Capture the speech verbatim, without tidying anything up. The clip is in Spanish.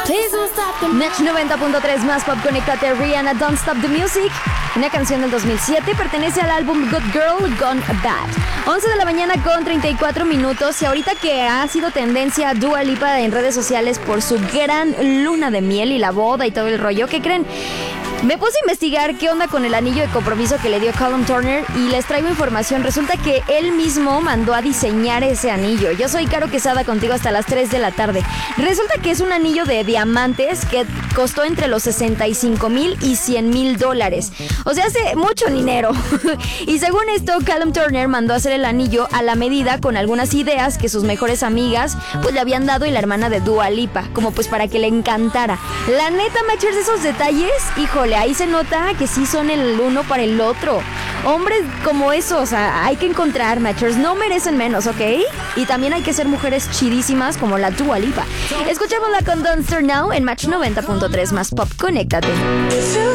Match noventa punto tres más pop, conéctate. Rihanna, Don't Stop the Music. Una canción del dos mil siete, pertenece al álbum Good Girl Gone Bad. once de la mañana con treinta y cuatro minutos. Y ahorita que ha sido tendencia Dua Lipa en redes sociales por su gran luna de miel y la boda y todo el rollo, ¿qué creen? Me puse a investigar qué onda con el anillo de compromiso que le dio Callum Turner y les traigo información. Resulta que él mismo mandó a diseñar ese anillo. Yo soy Caro Quesada, contigo hasta las tres de la tarde. Resulta que es un anillo de diamantes que costó entre los sesenta y cinco mil y cien mil dólares. O sea, hace mucho dinero. Y según esto, Callum Turner mandó a hacer el anillo a la medida con algunas ideas que sus mejores amigas pues le habían dado y la hermana de Dua Lipa, como pues para que le encantara. La neta, Matchers, esos detalles, híjole, ahí se nota que sí son el uno para el otro. Hombres como esos, o sea, hay que encontrar, Matchers, no merecen menos, ¿ok? Y también hay que ser mujeres chidísimas como la Dua Lipa. Escuchémosla con Don't Start Now en Match noventa punto tres más pop, conéctate.